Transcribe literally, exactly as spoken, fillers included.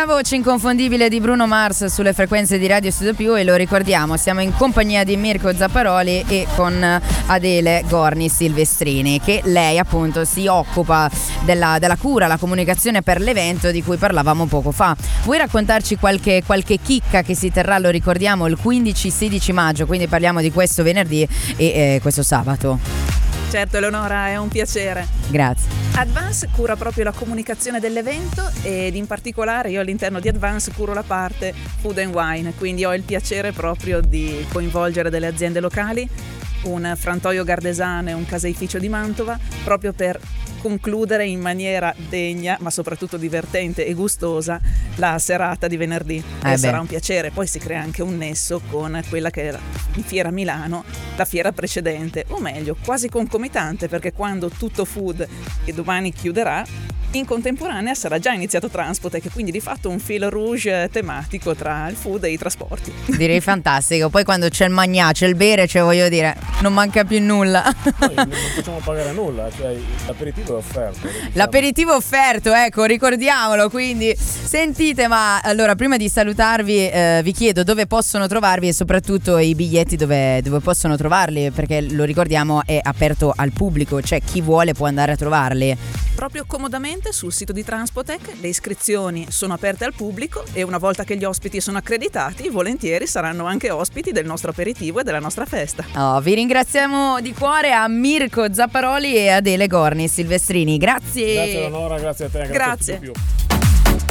La voce inconfondibile di Bruno Mars sulle frequenze di Radio Studio Più, e lo ricordiamo, siamo in compagnia di Mirko Zapparoli e con Adele Gorni Silvestrini, che lei appunto si occupa della, della cura, la comunicazione per l'evento di cui parlavamo poco fa. Vuoi raccontarci qualche, qualche chicca che si terrà, lo ricordiamo, il quindici sedici maggio, quindi parliamo di questo venerdì e eh, questo sabato. Certo Eleonora, è un piacere. Grazie. Advance cura proprio la comunicazione dell'evento ed in particolare io all'interno di Advance curo la parte food and wine, quindi ho il piacere proprio di coinvolgere delle aziende locali, un frantoio gardesano e un caseificio di Mantova, proprio per concludere in maniera degna ma soprattutto divertente e gustosa la serata di venerdì. Eh e sarà beh. un piacere, poi si crea anche un nesso con quella che era di Fiera Milano, la fiera precedente, o meglio quasi concomitante, perché quando Tutto Food, che domani chiuderà, in contemporanea sarà già iniziato Transpotec, quindi di fatto un fil rouge tematico tra il food e i trasporti. Direi fantastico. Poi quando c'è il magnà, c'è il bere, cioè voglio dire, non manca più nulla. Noi non facciamo pagare nulla, cioè l'aperitivo è offerto. Diciamo. L'aperitivo offerto, ecco, ricordiamolo. Quindi sentite, ma allora prima di salutarvi eh, vi chiedo dove possono trovarvi e soprattutto i biglietti dove, dove possono trovarli, perché lo ricordiamo è aperto al pubblico, cioè chi vuole può andare a trovarli. Proprio comodamente sul sito di Transpotec le iscrizioni sono aperte al pubblico e una volta che gli ospiti sono accreditati, volentieri saranno anche ospiti del nostro aperitivo e della nostra festa. Oh, vi ringraziamo di cuore a Mirko Zapparoli e Adele Gorni Silvestrini. Grazie. Grazie Eleonora, grazie a te, grazie, Grazie. a tutti più.